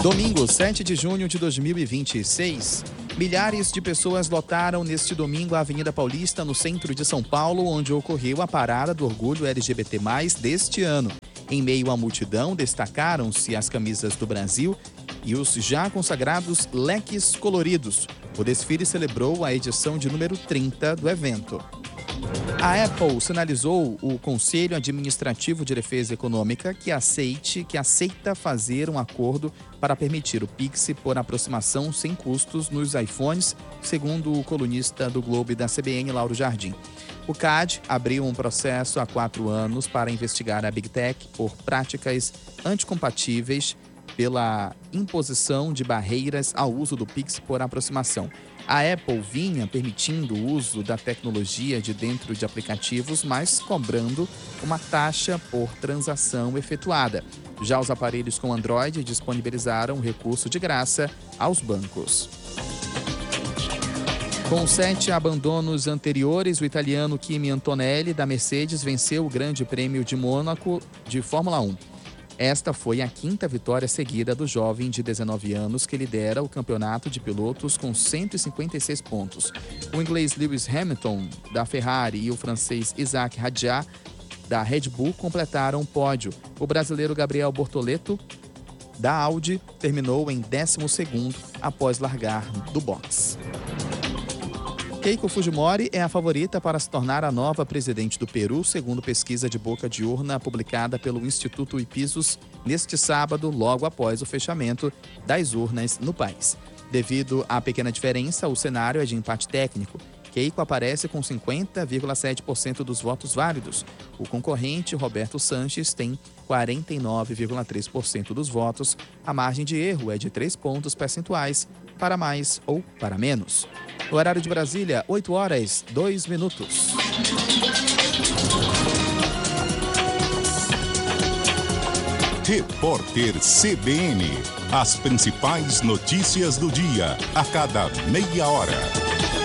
Domingo, 7 de junho de 2026. Milhares de pessoas lotaram neste domingo a Avenida Paulista, no centro de São Paulo, onde ocorreu a Parada do Orgulho LGBT+, deste ano. Em meio à multidão, destacaram-se as camisas do Brasil e os já consagrados leques coloridos. O desfile celebrou a edição de número 30 do evento. A Apple sinalizou o Conselho Administrativo de Defesa Econômica que aceita fazer um acordo para permitir o Pix por aproximação sem custos nos iPhones, segundo o colunista do Globo e da CBN, Lauro Jardim. O CAD abriu um processo há 4 anos para investigar a Big Tech por práticas anticompatíveis pela imposição de barreiras ao uso do Pix por aproximação. A Apple vinha permitindo o uso da tecnologia de dentro de aplicativos, mas cobrando uma taxa por transação efetuada. Já os aparelhos com Android disponibilizaram recurso de graça aos bancos. Com 7 abandonos anteriores, o italiano Kimi Antonelli, da Mercedes, venceu o Grande Prêmio de Mônaco de Fórmula 1. Esta foi a 5ª vitória seguida do jovem de 19 anos, que lidera o campeonato de pilotos com 156 pontos. O inglês Lewis Hamilton, da Ferrari, e o francês Isaac Hadjar, da Red Bull, completaram o pódio. O brasileiro Gabriel Bortoleto, da Audi, terminou em 12º após largar do box. Keiko Fujimori é a favorita para se tornar a nova presidente do Peru, segundo pesquisa de boca de urna publicada pelo Instituto Ipsos neste sábado, logo após o fechamento das urnas no país. Devido à pequena diferença, o cenário é de empate técnico. Keiko aparece com 50,7% dos votos válidos. O concorrente, Roberto Sanches, tem 49,3% dos votos. A margem de erro é de 3 pontos percentuais, para mais ou para menos. No horário de Brasília, 8h02. Repórter CBN. As principais notícias do dia, a cada meia hora.